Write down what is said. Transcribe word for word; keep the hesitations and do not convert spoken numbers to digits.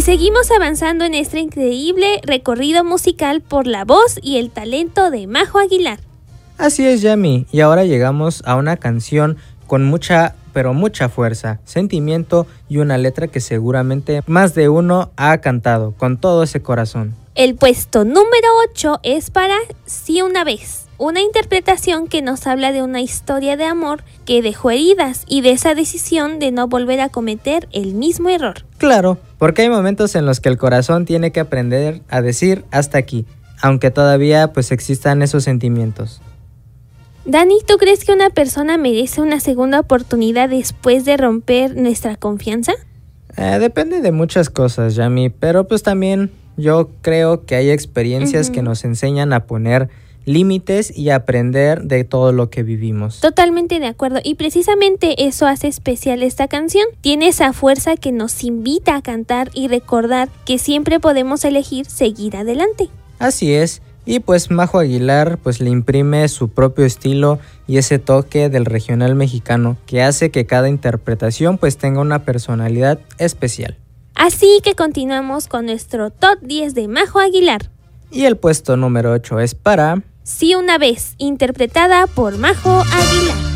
Y seguimos avanzando en este increíble recorrido musical por la voz y el talento de Majo Aguilar. Así es, Yami, y ahora llegamos a una canción con mucha, pero mucha fuerza, sentimiento y una letra que seguramente más de uno ha cantado con todo ese corazón. El puesto número ocho es para Sí una vez, una interpretación que nos habla de una historia de amor que dejó heridas y de esa decisión de no volver a cometer el mismo error. Claro, porque hay momentos en los que el corazón tiene que aprender a decir hasta aquí, aunque todavía pues existan esos sentimientos. Dani, ¿tú crees que una persona merece una segunda oportunidad después de romper nuestra confianza? Eh, depende de muchas cosas, Yami, pero pues también yo creo que hay experiencias uh-huh. que nos enseñan a poner límites y aprender de todo lo que vivimos. Totalmente de acuerdo, y precisamente eso hace especial esta canción. Tiene esa fuerza que nos invita a cantar y recordar que siempre podemos elegir seguir adelante. Así es. Y pues Majo Aguilar pues le imprime su propio estilo y ese toque del regional mexicano que hace que cada interpretación pues tenga una personalidad especial. Así que continuamos con nuestro top diez de Majo Aguilar. Y el puesto número ocho es para Sí una vez, interpretada por Majo Aguilar.